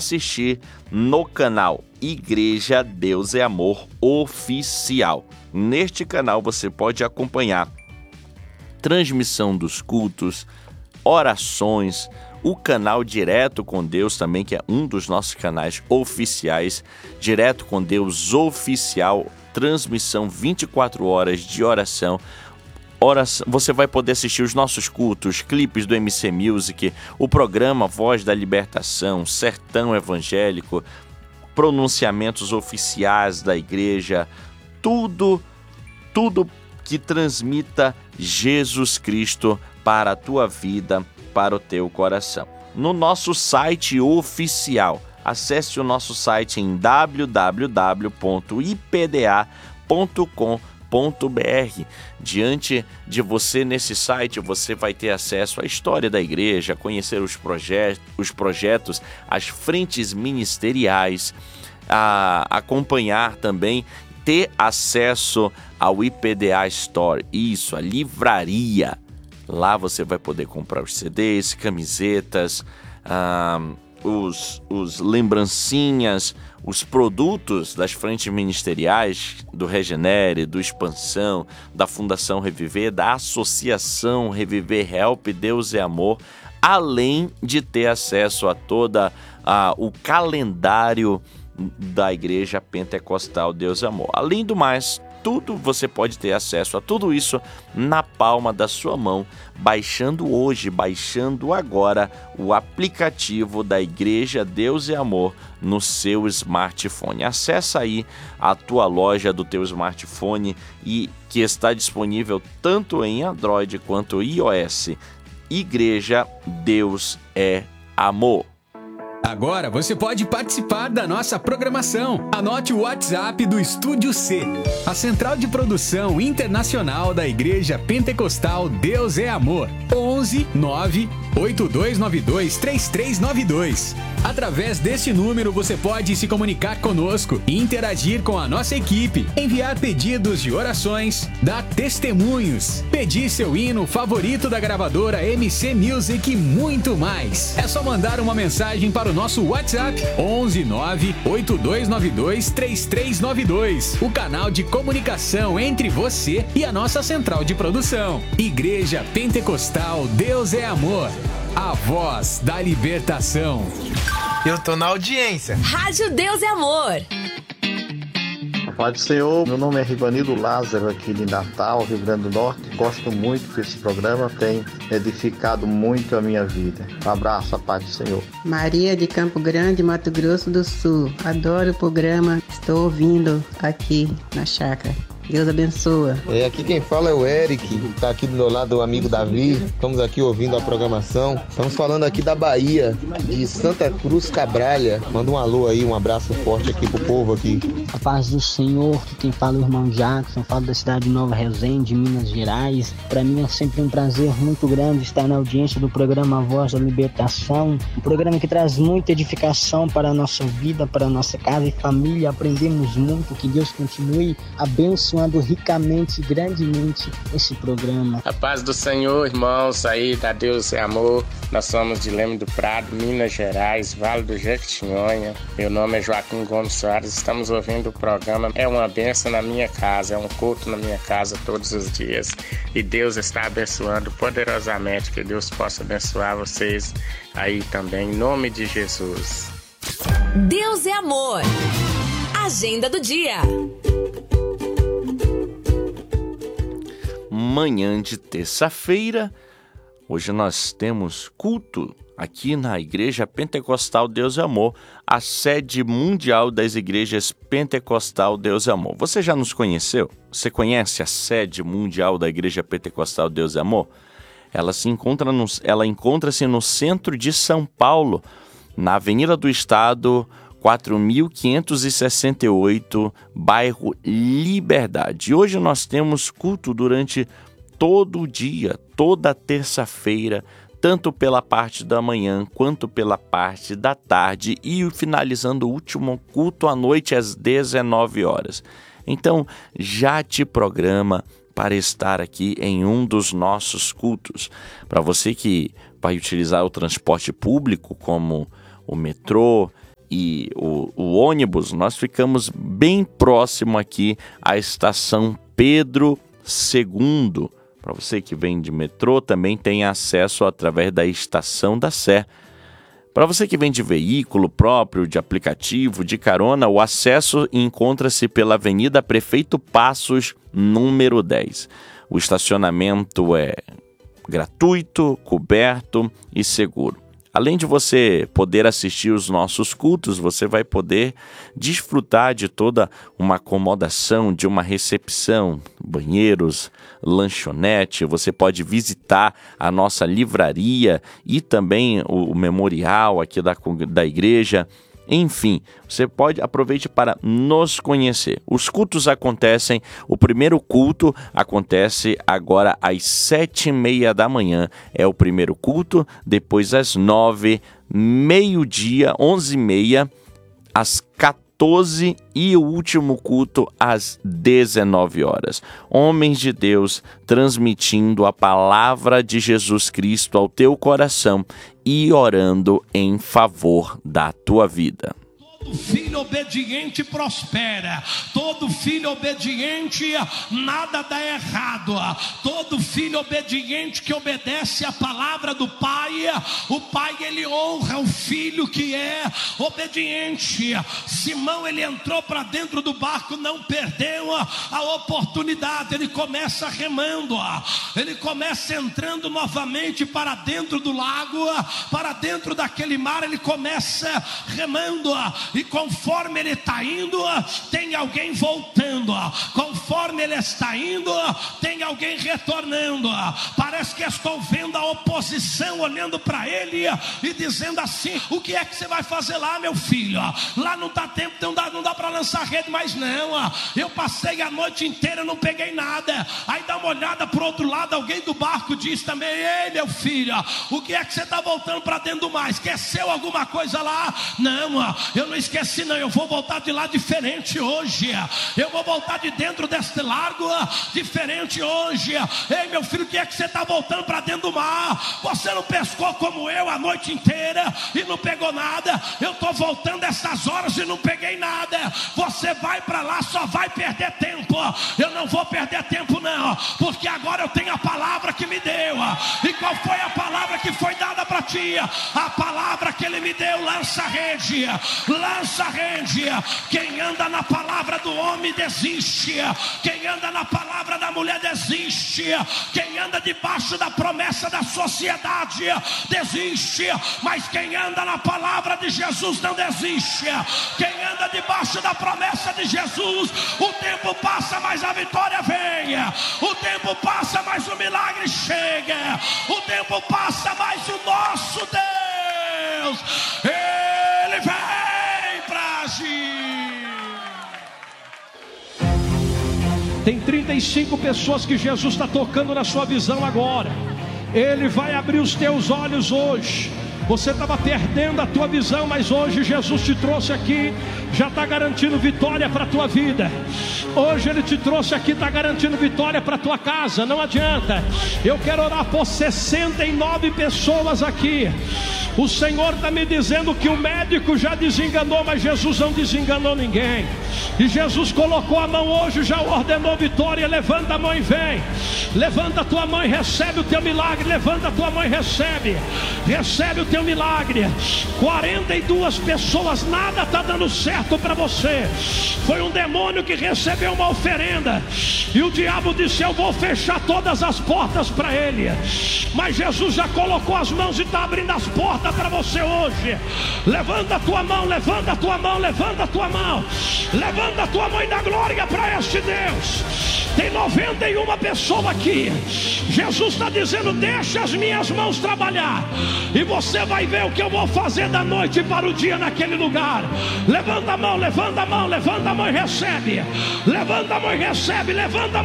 assistir no canal Igreja Deus é Amor Oficial. Neste canal você pode acompanhar transmissão dos cultos, orações, o canal Direto com Deus também, que é um dos nossos canais oficiais, Direto com Deus Oficial, transmissão 24 horas de oração. Você vai poder assistir os nossos cultos, clipes do MC Music, o programa Voz da Libertação, Sertão Evangélico, pronunciamentos oficiais da igreja, tudo que transmita Jesus Cristo para a tua vida, para o teu coração. No nosso site oficial, acesse o nosso site em www.ipda.com.br. Diante de você nesse site, você vai ter acesso à história da igreja, conhecer os projetos, as frentes ministeriais, a acompanhar também, ter acesso ao IPDA Store, isso, a livraria. Lá você vai poder comprar os CDs, camisetas, os lembrancinhas, os produtos das frentes ministeriais do Regenere, do Expansão, da Fundação Reviver, da Associação Reviver Help, Deus é Amor, além de ter acesso a toda o calendário da Igreja Pentecostal Deus é Amor. Além do mais, você pode ter acesso a tudo isso na palma da sua mão, baixando agora o aplicativo da Igreja Deus é Amor no seu smartphone. Acessa aí a tua loja do teu smartphone e que está disponível tanto em Android quanto iOS. Igreja Deus é Amor. Agora você pode participar da nossa programação. Anote o WhatsApp do Estúdio C, a central de produção internacional da Igreja Pentecostal Deus é Amor. 11 9 8292 3392. Através deste número você pode se comunicar conosco e interagir com a nossa equipe, enviar pedidos de orações, dar testemunhos, pedir seu hino favorito da gravadora MC Music e muito mais. É só mandar uma mensagem para o nosso WhatsApp 11 9 8292 3392, o canal de comunicação entre você e a nossa central de produção. Igreja Pentecostal Deus é Amor, a voz da libertação. Eu tô na audiência. Rádio Deus é Amor. Pai do Senhor, meu nome é Rivanildo Lázaro, aqui de Natal, Rio Grande do Norte. Gosto muito que esse programa tem edificado muito a minha vida. Um abraço, a paz do Senhor. Maria de Campo Grande, Mato Grosso do Sul. Adoro o programa, estou ouvindo aqui na chácara. Deus abençoa. Aqui quem fala é o Eric, está aqui do meu lado o amigo Davi. Estamos aqui ouvindo a programação. Estamos falando aqui da Bahia, de Santa Cruz Cabralha. Manda um alô aí, um abraço forte aqui pro povo aqui. A paz do Senhor, quem fala é o irmão Jackson, falo da cidade de Nova Resende, Minas Gerais. Para mim é sempre um prazer muito grande estar na audiência do programa Voz da Libertação. Um programa que traz muita edificação para a nossa vida, para a nossa casa e família. Aprendemos muito, que Deus continue abençoando ricamente e grandemente esse programa. A paz do Senhor, irmãos, aí da Deus é Amor. Nós somos de Leme do Prado, Minas Gerais, Vale do Jequitinhonha. Meu nome é Joaquim Gomes Soares. Estamos ouvindo o programa. É uma bênção na minha casa, é um culto na minha casa todos os dias. E Deus está abençoando poderosamente. Que Deus possa abençoar vocês aí também, em nome de Jesus. Deus é Amor. Agenda do dia. Manhã de terça-feira, hoje nós temos culto aqui na Igreja Pentecostal Deus é Amor, a sede mundial das igrejas Pentecostal Deus é Amor. Você já nos conheceu? Você conhece a sede mundial da Igreja Pentecostal Deus é Amor? Ela encontra-se no centro de São Paulo, na Avenida do Estado, 4.568, bairro Liberdade. Hoje nós temos culto durante todo o dia, toda terça-feira, tanto pela parte da manhã quanto pela parte da tarde e finalizando o último culto à noite às 19 horas. Então, já te programa para estar aqui em um dos nossos cultos. Para você que vai utilizar o transporte público, como o metrô, e o ônibus, nós ficamos bem próximo aqui à estação Pedro II. Para você que vem de metrô, também tem acesso através da Estação da Sé. Para você que vem de veículo próprio, de aplicativo, de carona, o acesso encontra-se pela Avenida Prefeito Passos, número 10. O estacionamento é gratuito, coberto e seguro. Além de você poder assistir os nossos cultos, você vai poder desfrutar de toda uma acomodação, de uma recepção, banheiros, lanchonete. Você pode visitar a nossa livraria e também o memorial aqui da igreja. Enfim, você aproveite para nos conhecer. Os cultos acontecem, o primeiro culto acontece agora às 7h30 da manhã. É o primeiro culto, depois às 9h, meio-dia, 11h30, às 14h e o último culto às 19h. Homens de Deus transmitindo a palavra de Jesus Cristo ao teu coração e orando em favor da tua vida. Todo filho obediente prospera. Todo filho obediente, nada dá errado. Todo filho obediente que obedece a palavra do Pai, o Pai ele honra o filho que é obediente. Simão ele entrou para dentro do barco, não perdeu a oportunidade. Ele começa remando, ele começa entrando novamente para dentro do lago, para dentro daquele mar. Ele começa remando. E conforme ele está indo, tem alguém voltando. Conforme ele está indo, tem alguém retornando. Parece que estou vendo a oposição olhando para ele e dizendo assim: o que é que você vai fazer lá, meu filho? Lá não dá tempo, não dá para lançar rede mais não. Eu passei a noite inteira, não peguei nada. Aí dá uma olhada para o outro lado, alguém do barco diz também: ei, meu filho, o que é que você está voltando para dentro do mar? Esqueceu alguma coisa lá? Não, eu não esqueci não, eu vou voltar de lá diferente hoje. Eu vou voltar de dentro deste largo diferente hoje. Ei, meu filho, o que é que você está voltando para dentro do mar? Você não pescou como eu a noite inteira e não pegou nada. Eu estou voltando essas horas e não peguei nada. Você vai para lá, só vai perder tempo. Eu não vou perder tempo não, porque agora eu tenho a palavra que me deu. E qual foi a palavra que foi dada para ti? A palavra que ele me deu: lança a rede. Lança a rede. Quem anda na palavra do homem desiste. Quem anda na palavra da mulher desiste. Quem anda debaixo da promessa da sociedade desiste. Mas quem anda na palavra de Jesus não desiste. Quem anda debaixo da promessa de Jesus, o tempo passa, mas a vitória vem. O tempo passa, mas o milagre chega. O tempo passa, mas o nosso Deus, ele vem para agir. Tem 35 pessoas que Jesus está tocando na sua visão agora. Ele vai abrir os teus olhos hoje. Você estava perdendo a tua visão, mas hoje Jesus te trouxe aqui, já está garantindo vitória para a tua vida. Hoje Ele te trouxe aqui, está garantindo vitória para a tua casa. Não adianta. Eu quero orar por 69 pessoas aqui. O Senhor está me dizendo que o médico já desenganou, mas Jesus não desenganou ninguém. E Jesus colocou a mão hoje, já ordenou vitória. Levanta a mão e vem. Levanta a tua mão e recebe o teu milagre. Levanta a tua mão e recebe. Recebe o teu milagre. 42 pessoas, nada está dando certo para você. Foi um demônio que recebeu uma oferenda e o diabo disse: eu vou fechar todas as portas para ele. Mas Jesus já colocou as mãos e está abrindo as portas para você hoje. Levanta a tua mão, levanta a tua mão, levanta a tua mão, levanta a tua mão e dá glória para este Deus. Tem 91 pessoas aqui. Jesus está dizendo: deixa as minhas mãos trabalhar e você vai ver o que eu vou fazer da noite para o dia naquele lugar. Levanta a mão, levanta a mão, levanta a mão e recebe. Levanta a mão e recebe, levanta a mão.